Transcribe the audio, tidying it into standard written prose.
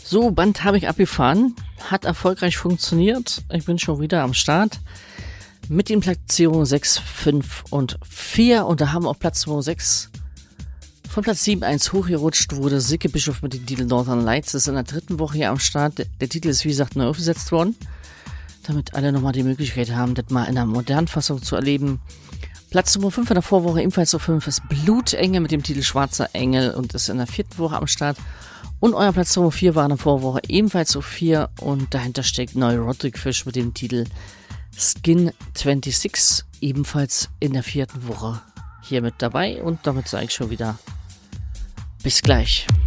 So, Band habe ich abgefahren. Hat erfolgreich funktioniert. Ich bin schon wieder am Start. Mit den Platzierungen 6, 5 und 4. Und da haben wir auf Platz 6 von Platz 7 1 hochgerutscht, wurde Silke Bischof mit dem Titel Northern Lights. Das ist in der 3. Woche hier am Start. Der Titel ist, wie gesagt, neu aufgesetzt worden, damit alle nochmal die Möglichkeit haben, das mal in einer modernen Fassung zu erleben. Platz Nummer 5 in der Vorwoche, ebenfalls auf 5, ist Blutengel mit dem Titel Schwarzer Engel und ist in der 4. Woche am Start. Und euer Platz Nummer 4 war in der Vorwoche ebenfalls auf 4 und dahinter steckt Neurotic Fish mit dem Titel Skin 26, ebenfalls in der 4. Woche hier mit dabei. Und damit sage ich schon wieder bis gleich.